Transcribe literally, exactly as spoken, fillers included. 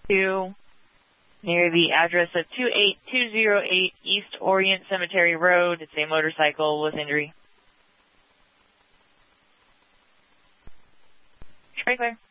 two, near the address of two eight two zero eight East Orient Cemetery Road. It's a motorcycle with injury. Very clear.